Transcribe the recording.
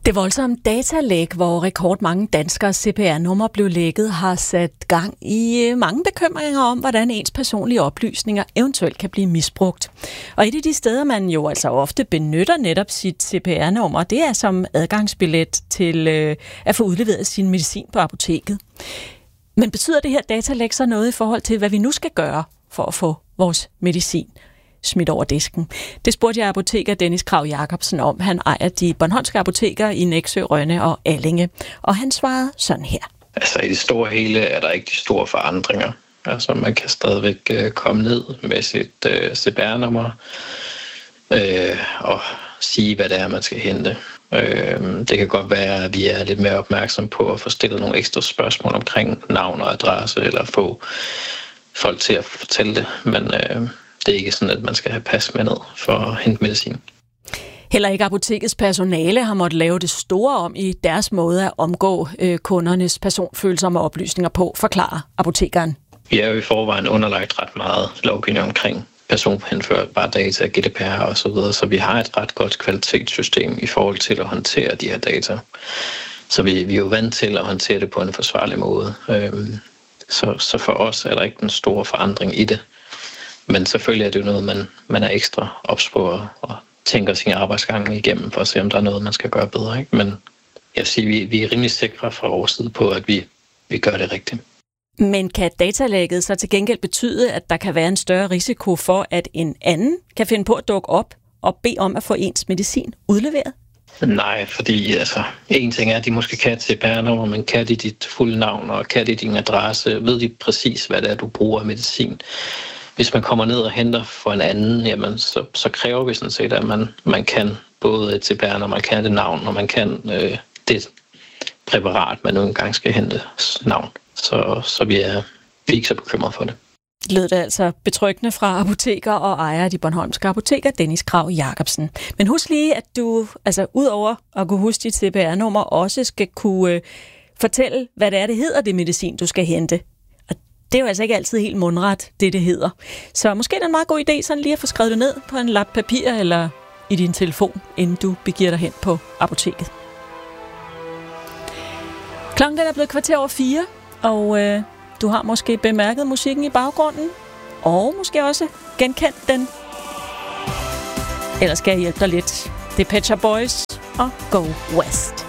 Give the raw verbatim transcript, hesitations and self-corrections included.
Det voldsomme datalæk, hvor rekordmange danskere C P R-numre blev lækket, har sat gang i mange bekymringer om, hvordan ens personlige oplysninger eventuelt kan blive misbrugt. Og et af de steder, man jo altså ofte benytter netop sit C P R-nummer, det er som adgangsbillet til øh, at få udleveret sin medicin på apoteket. Men betyder det her datalæk så noget i forhold til, hvad vi nu skal gøre for at få vores medicin smidt over disken? Det spurgte jeg apoteker Dennis Krag Jacobsen om. Han ejer de bornholmske apoteker i Nexø, Rønne og Allinge. Og han svarede sådan her. Altså i det store hele er der ikke de store forandringer. Altså man kan stadigvæk øh, komme ned med sit øh, C P R-nummer øh, og sige, hvad det er, man skal hente. Øh, det kan godt være, at vi er lidt mere opmærksom på at få stillet nogle ekstra spørgsmål omkring navn og adresse, eller få folk til at fortælle det. Men øh, det er ikke sådan, at man skal have pas med ned for at hente medicin. Heller ikke apotekets personale har måttet lave det store om i deres måde at omgå øh, kundernes personfølsomme oplysninger på, forklarer apotekeren. Vi er jo i forvejen underlagt ret meget lovgivning omkring personhenførbare data, G D P R og så videre, så vi har et ret godt kvalitetssystem i forhold til at håndtere de her data. Så vi, vi er jo vant til at håndtere det på en forsvarlig måde. Øhm, så, så for os er der ikke en stor forandring i det. Men selvfølgelig er det jo noget, man, man er ekstra ops på og tænker sin arbejdsgang igennem for at se, om der er noget, man skal gøre bedre. Ikke? Men jeg vil sige, vi, vi er rimelig sikre fra vores side på, at vi, vi gør det rigtigt. Men kan datalækket så til gengæld betyde, at der kan være en større risiko for, at en anden kan finde på at dukke op og bede om at få ens medicin udleveret? Nej, fordi altså, en ting er, at de måske kan C P R-nummer, men kan de dit fulde navn, og kan de din adresse, ved de præcis, hvad det er, du bruger af medicin. Hvis man kommer ned og henter for en anden, jamen, så, så kræver vi sådan set, at man, man kan både et C P R, når man kan det navn, og man kan øh, det præparat, man nu engang skal hente navn. Så, så vi, er, vi er ikke så bekymrede for det. Lød det altså betryggende fra apoteker og ejer af de bornholmske apoteker, Dennis Krag Jacobsen. Men husk lige, at du altså udover at kunne huske dit C P R-nummer, også skal kunne øh, fortælle, hvad det er, det hedder, det medicin, du skal hente. Og det er jo altså ikke altid helt mundret, det det hedder. Så måske er det en meget god idé sådan lige at få skrevet det ned på en lap papir eller i din telefon, inden du begiver dig hen på apoteket. Klokken er blevet kvarter over fire, og øh, du har måske bemærket musikken i baggrunden, og måske også genkendt den. Ellers skal jeg hjælpe dig lidt. Det er Pet Shop Boys og Go West.